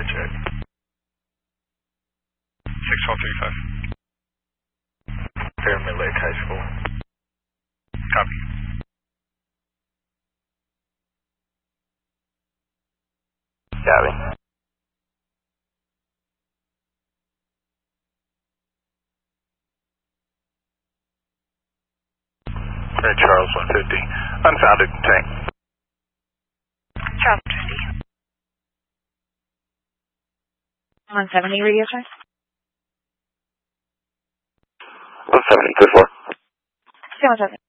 check. 6135. Pyramid Lake High School. Copy. Copy. Red Charles 150. Unfounded tank. Charles 50. 170 radio check. 170, good for. 717.